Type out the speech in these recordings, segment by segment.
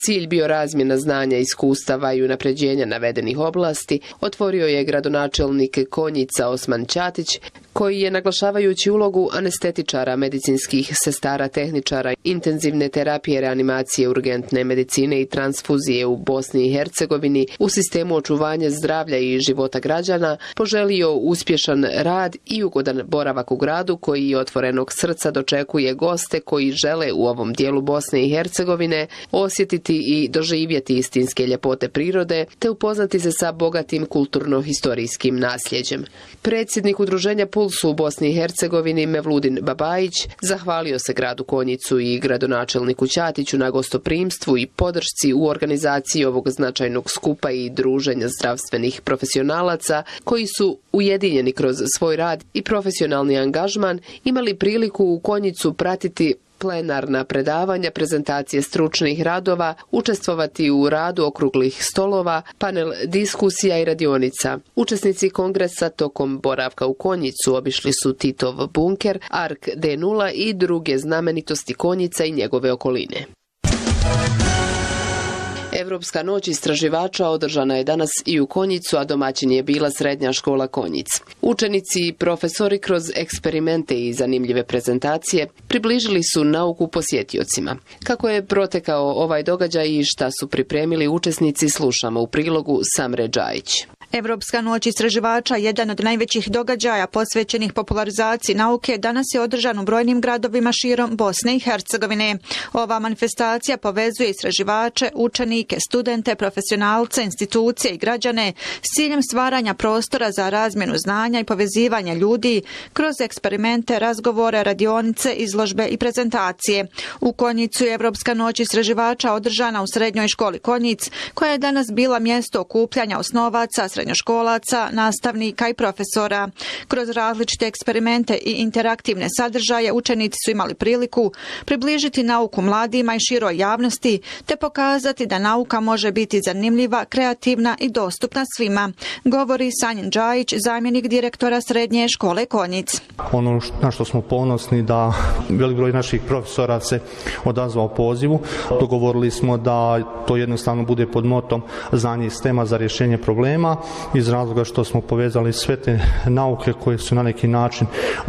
Cilj bio razmjena znanja, iskustava i unapređenja navedenih oblasti, otvorio je gradonačelnik Konjica Osman Ćatić, koji je, naglašavajući ulogu anestetičara, medicinskih sestara, tehničara, intenzivne terapije, reanimacije, urgentne medicine i transfuzije u Bosni i Hercegovini u sistemu očuvanja zdravlja i života građana, poželio uspješan rad i ugodan boravak u gradu koji otvorenog srca dočekuje goste koji žele u ovom dijelu Bosne i Hercegovine osjetiti i doživjeti istinske ljepote prirode te upoznati se sa bogatim kulturno-historijskim nasljeđem. Predsjednik udruženja Puls u Bosni i Hercegovini Mevludin Babajić zahvalio se gradu Konjicu i gradonačelniku Ćatiću na gostoprimstvu i podršci u organizaciji ovog značajnog skupa i druženja zdravstvenih profesionalaca koji su ujedinjeni kroz svoj rad i profesionalni angažman imali priliku u Konjicu pratiti plenarna predavanja, prezentacije stručnih radova, učestvovati u radu okruglih stolova, panel diskusija i radionica. Učesnici kongresa tokom boravka u Konjicu obišli su Titov bunker, Ark D0 i druge znamenitosti Konjica i njegove okoline. Evropska noć istraživača održana je danas i u Konjicu, a domaćin je bila Srednja škola Konjic. Učenici i profesori kroz eksperimente i zanimljive prezentacije približili su nauku posjetiocima. Kako je protekao ovaj događaj i šta su pripremili učesnici, slušamo u prilogu Samre Džajić. Evropska noć istraživača, jedan od najvećih događaja posvećenih popularizaciji nauke, danas je održan u brojnim gradovima širom Bosne i Hercegovine. Ova manifestacija povezuje istraživače, učenike, studente, profesionalce, institucije i građane s ciljem stvaranja prostora za razmjenu znanja i povezivanja ljudi kroz eksperimente, razgovore, radionice, izložbe i prezentacije. U Konjicu je Evropska noć istraživača održana u Srednjoj školi Konjic, koja je danas bila mjesto okupljanja osnovaca, srednjoškolaca, nastavnika i profesora. Kroz različite eksperimente i interaktivne sadržaje učenici su imali priliku približiti nauku mladima i široj javnosti te pokazati da nauka može biti zanimljiva, kreativna i dostupna svima, govori Sanjin Džajić, zamjenik direktora Srednje škole Konjic. Ono na što smo ponosni da velik broj naših profesora se odazvao pozivu. Dogovorili smo da to jednostavno bude pod motom znanje i sistema za rješenje problema, iz razloga što smo povezali sve te nauke koje su na neki način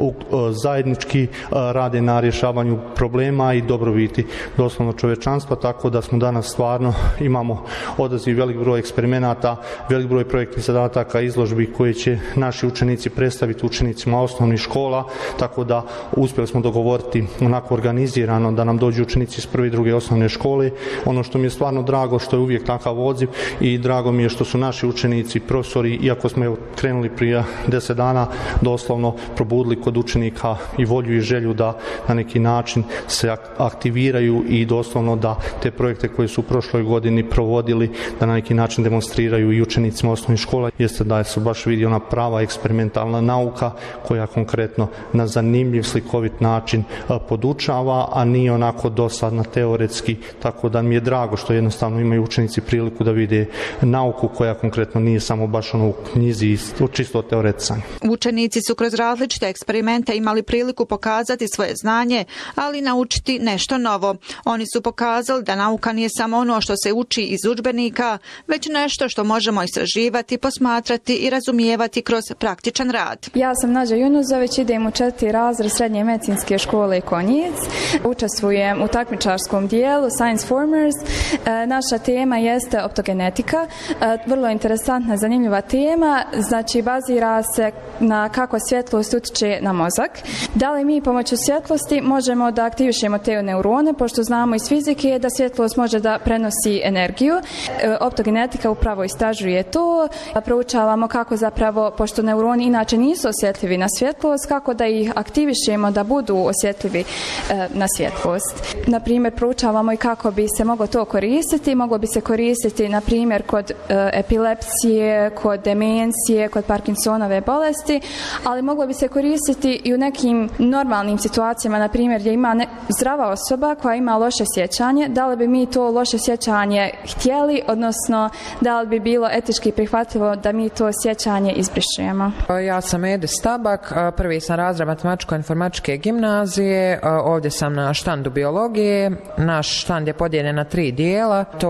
zajednički rade na rješavanju problema i dobrobiti doslovno čovječanstva, tako da smo danas stvarno imamo odaziv velik broj eksperimenata, velik broj projektnih zadataka, izložbi koje će naši učenici predstaviti učenicima osnovnih škola, tako da uspjeli smo dogovoriti onako organizirano da nam dođu učenici iz prve i druge osnovne škole. Ono što mi je stvarno drago, što je uvijek takav odziv i drago mi je što su naši učenici, profesori, iako smo krenuli prije 10 dana, doslovno probudili kod učenika i volju i želju da na neki način se aktiviraju i doslovno da te projekte koje su u prošloj godini provodili, da na neki način demonstriraju i učenicima osnovnih škola. Jeste da se baš vidi ona prava eksperimentalna nauka koja konkretno na zanimljiv, slikovit način podučava, a nije onako dosadna teoretski, tako da mi je drago što jednostavno imaju učenici priliku da vide nauku koja konkretno nije samo baš ono u knjizi čisto teoretsan. Učenici su kroz različite eksperimente imali priliku pokazati svoje znanje, ali naučiti nešto novo. Oni su pokazali da nauka nije samo ono što se uči iz udžbenika, već nešto što možemo istraživati, posmatrati i razumijevati kroz praktičan rad. Ja sam Nađa Junuzović, idem u 4. razred Srednje medicinske škole Konjic. Učestvujem u takmičarskom dijelu Science Formers. Naša tema jeste optogenetika. Vrlo interesantna, zanimljiva tema. Znači, bazira se na kako svjetlost utiče na mozak. Da li mi pomoću svjetlosti možemo da aktivišemo te neurone, pošto znamo iz fizike da svjetlost može da prenosi energiju. Optogenetika upravo istražuje to. Proučavamo kako zapravo, pošto neuroni inače nisu osjetljivi na svjetlost, kako da ih aktivišemo da budu osjetljivi na svjetlost. Na primjer, proučavamo i kako bi se moglo to koristiti. Moglo bi se koristiti, na primjer, kod epilepsije, kod demencije, kod Parkinsonove bolesti, ali moglo bi se koristiti i u nekim normalnim situacijama, na primjer, gdje ima zdrava osoba koja ima loše sjećanje, da li bi mi to loše sjećanje htjeli, odnosno da li bi bilo etički prihvatljivo da mi to sjećanje izbrišemo. Ja sam Edis Stabak, prvi sam razred matematičko-informatičke gimnazije, ovdje sam na štandu biologije. Naš štand je podijeljen na 3 dijela, to